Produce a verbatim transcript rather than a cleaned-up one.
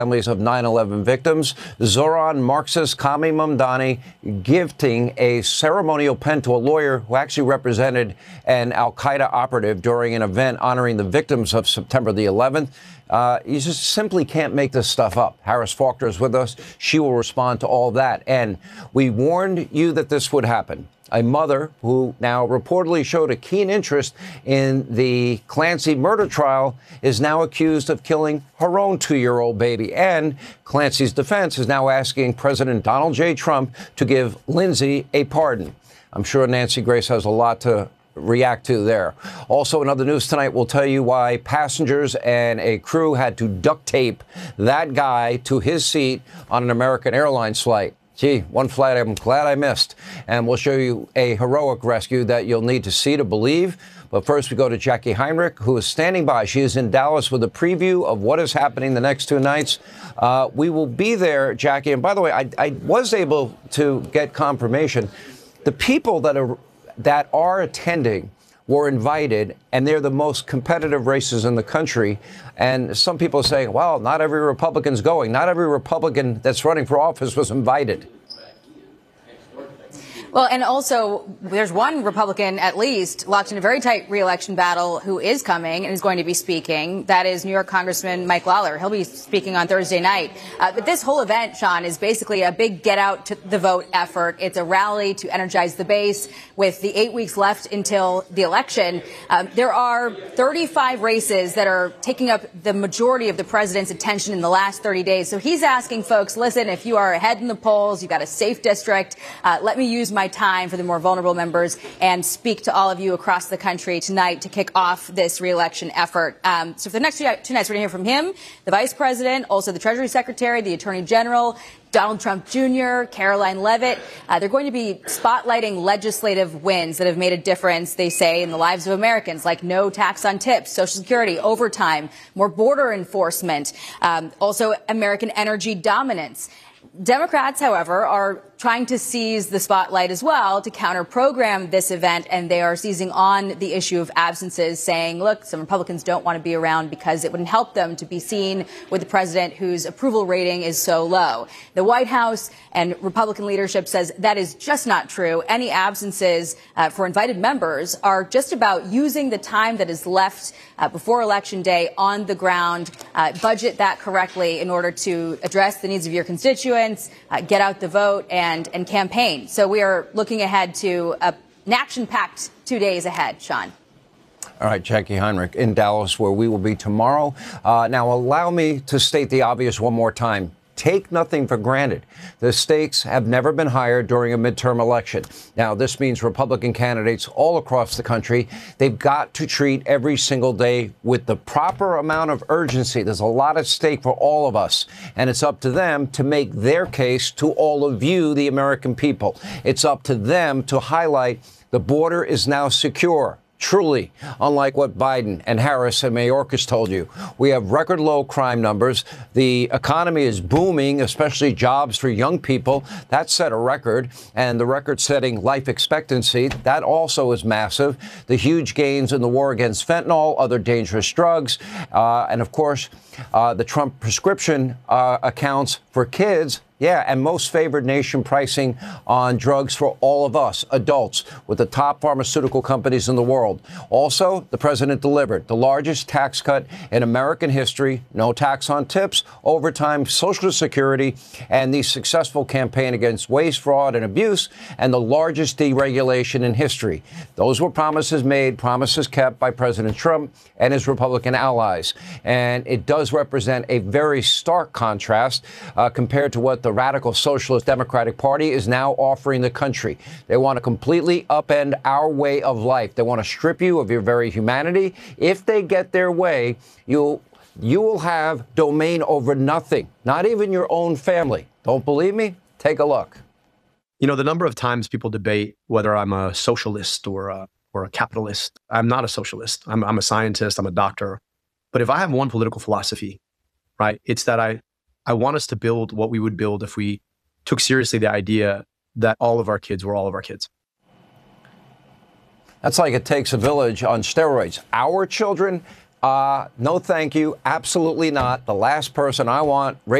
families of nine eleven victims. Zoran Marxist Kami Mamdani gifting a ceremonial pen to a lawyer who actually represented an al-Qaeda operative during an event honoring the victims of September the eleventh. Uh, you just simply can't make this stuff up. Harris Faulkner is with us. She will respond to all that. And we warned you that this would happen. A mother who now reportedly showed a keen interest in the Clancy murder trial is now accused of killing her own two-year-old baby. And Clancy's defense is now asking President Donald J. Trump to give Lindsay a pardon. I'm sure Nancy Grace has a lot to react to there. Also, in other news tonight, we'll tell you why passengers and a crew had to duct tape that guy to his seat on an American Airlines flight. Gee, one flight I'm glad I missed. And we'll show you a heroic rescue that you'll need to see to believe. But first, we go to Jackie Heinrich, who is standing by. She is in Dallas with a preview of what is happening the next two nights. Uh, we will be there, Jackie. And by the way, I, I was able to get confirmation. The people that are that are attending were invited, and they're the most competitive races in the country. And some people are saying, well, not every Republican's going. Not every Republican that's running for office was invited. Well, and also, there's one Republican, at least, locked in a very tight re-election battle who is coming and is going to be speaking. That is New York Congressman Mike Lawler. He'll be speaking on Thursday night. Uh, but this whole event, Sean, is basically a big get-out-to-the-vote effort. It's a rally to energize the base. With the eight weeks left until the election, um, there are thirty-five races that are taking up the majority of the president's attention in the last thirty days. So he's asking folks, listen, if you are ahead in the polls, you've got a safe district, uh, let me use my time for the more vulnerable members and speak to all of you across the country tonight to kick off this re-election effort. Um, so for the next two nights, we're going to hear from him, the vice president, also the Treasury Secretary, the Attorney General, Donald Trump Junior, Caroline Leavitt. Uh, they're going to be spotlighting legislative wins that have made a difference, they say, in the lives of Americans, like no tax on tips, Social Security, overtime, more border enforcement, um, also American energy dominance. Democrats, however, are trying to seize the spotlight as well to counter-program this event, and they are seizing on the issue of absences, saying, look, some Republicans don't want to be around because it wouldn't help them to be seen with the president whose approval rating is so low. The White House and Republican leadership says that is just not true. Any absences uh, for invited members are just about using the time that is left uh, before Election Day on the ground, uh, budget that correctly in order to address the needs of your constituents, uh, get out the vote, and And, and campaign. So we are looking ahead to a, an action-packed two days ahead, Sean. All right, Jackie Heinrich in Dallas, where we will be tomorrow. Uh, now, allow me to state the obvious one more time. Take nothing for granted. The stakes have never been higher during a midterm election. Now, this means Republican candidates all across the country, they've got to treat every single day with the proper amount of urgency. There's a lot at stake for all of us, and it's up to them to make their case to all of you, the American people. It's up to them to highlight the border is now secure. Truly, unlike what Biden and Harris and Mayorkas told you, we have record low crime numbers. The economy is booming, especially jobs for young people. That set a record. And the record-setting life expectancy, that also is massive. The huge gains in the war against fentanyl, other dangerous drugs, uh, and, of course, uh, the Trump prescription uh, accounts for kids. Yeah, and most favored nation pricing on drugs for all of us, adults, with the top pharmaceutical companies in the world. Also, the president delivered the largest tax cut in American history, no tax on tips, overtime, Social Security, and the successful campaign against waste, fraud, and abuse, and the largest deregulation in history. Those were promises made, promises kept by President Trump and his Republican allies. And it does represent a very stark contrast uh, compared to what the The radical Socialist Democratic Party is now offering the country. They want to completely upend our way of life. They want to strip you of your very humanity. If they get their way, you'll, you will have domain over nothing, not even your own family. Don't believe me? Take a look. You know, the number of times people debate whether I'm a socialist or a, or a capitalist. I'm not a socialist. I'm, I'm a scientist. I'm a doctor. But if I have one political philosophy, right, it's that I I want us to build what we would build if we took seriously the idea that all of our kids were all of our kids. That's like it takes a village on steroids. Our children, Uh, no, thank you. Absolutely not. The last person I want